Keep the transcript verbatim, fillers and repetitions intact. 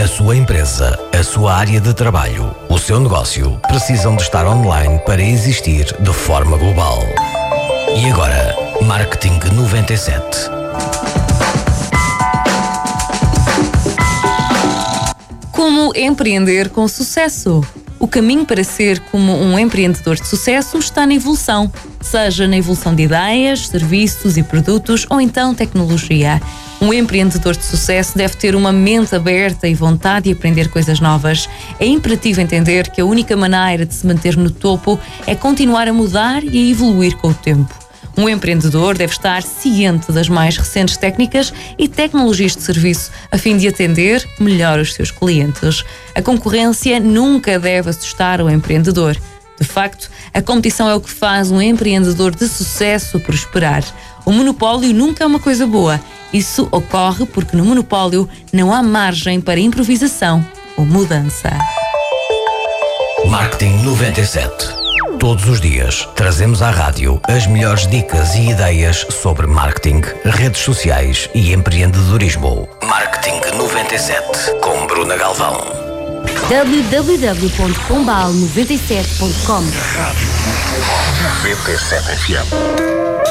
A sua empresa, a sua área de trabalho, o seu negócio precisam de estar online para existir de forma global. E agora, Marketing noventa e sete. Como empreender com sucesso? O caminho para ser como um empreendedor de sucesso está na evolução, seja na evolução de ideias, serviços e produtos ou então tecnologia. Um empreendedor de sucesso deve ter uma mente aberta e vontade de aprender coisas novas. É imperativo entender que a única maneira de se manter no topo é continuar a mudar e a evoluir com o tempo. Um empreendedor deve estar ciente das mais recentes técnicas e tecnologias de serviço, a fim de atender melhor os seus clientes. A concorrência nunca deve assustar o empreendedor. De facto, a competição é o que faz um empreendedor de sucesso prosperar. O monopólio nunca é uma coisa boa. Isso ocorre porque no monopólio não há margem para improvisação ou mudança. Marketing noventa e sete. Todos os dias trazemos à rádio as melhores dicas e ideias sobre marketing, redes sociais e empreendedorismo. Marketing noventa e sete com Bruna Galvão. w w w ponto pombal noventa e sete ponto com noventa e sete F M.